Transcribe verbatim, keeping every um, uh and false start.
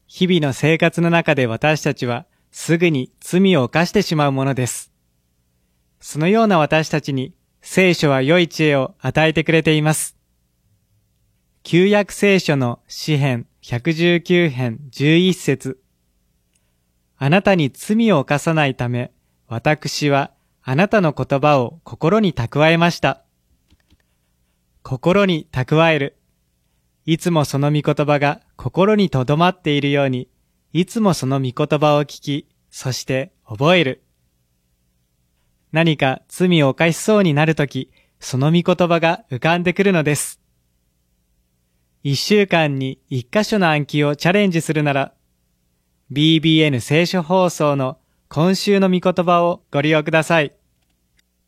日々の生活の中で私たちはすぐに罪を犯してしまうものです。そのような私たちに聖書は良い知恵を与えてくれています。旧約聖書の詩編ひゃくじゅうきゅう編じゅういち節。あなたに罪を犯さないため、私はあなたの言葉を心に蓄えました。心に蓄える。いつもその御言葉が心に留まっているように、いつもその御言葉を聞き、そして覚える。何か罪を犯しそうになるとき、その御言葉が浮かんでくるのです。一週間に一箇所の暗記をチャレンジするなら、ビービーエヌ 聖書放送の今週の御言葉をご利用ください。